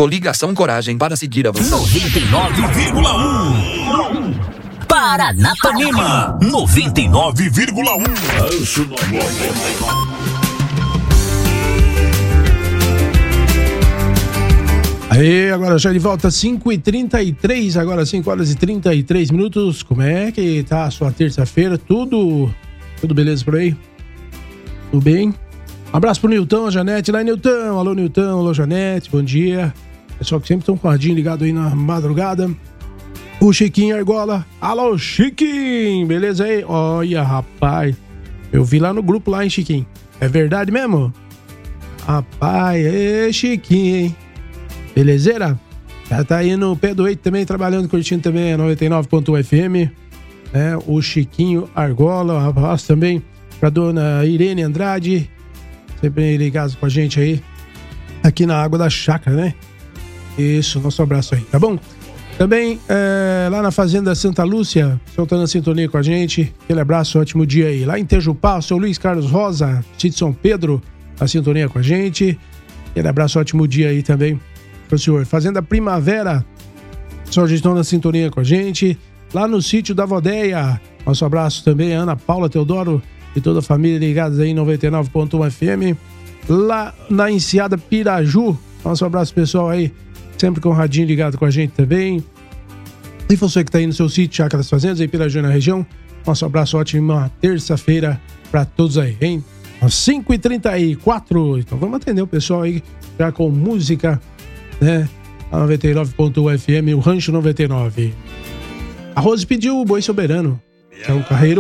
Coligação Coragem para seguir avançando. 99,1 Paranapanema 99,1 Aí, agora já de volta 5h33, agora 5h33. Como é que tá a sua terça-feira? Tudo beleza por aí? Tudo bem? Um abraço pro Nilton, a Janete. Lá, Nilton. Alô, Nilton. Alô, Janete. Bom dia. Pessoal que sempre estão com o radinho ligado aí na madrugada. O Chiquinho Argola. Alô, Chiquinho. Beleza aí? Olha, rapaz. Eu vi lá no grupo lá, hein, Chiquinho? É verdade mesmo? Rapaz, Chiquinho, hein? Belezeira? Já tá aí no pé do 8 também, trabalhando, curtindo também a 99.1 FM. Né? O Chiquinho Argola. Um abraço também pra dona Irene Andrade. Sempre ligados com a gente aí. Aqui na Água da Chácara, né? Isso, nosso abraço aí, tá bom? Também lá na Fazenda Santa Lúcia, soltando a sintonia com a gente. Aquele abraço, ótimo dia aí. Lá em Tejupá, o seu Luiz Carlos Rosa, de São Pedro, a sintonia com a gente. Aquele abraço, ótimo dia aí também pro senhor. Fazenda Primavera, só estão na sintonia com a gente. Lá no sítio da Vodeia, nosso abraço também, Ana Paula Teodoro e toda a família ligados aí em 99.1 FM. Lá na Enseada Piraju, nosso abraço pessoal aí, sempre com o radinho ligado com a gente também. E você que tá aí no seu sítio, Chácara das Fazendas, aí Piraju na região, nosso abraço, ótima terça-feira pra todos aí, hein? Às 5h34, então vamos atender o pessoal aí já com música, né? A 99.1 FM, o Rancho 99. A Rose pediu o Boi Soberano, que é um carreiro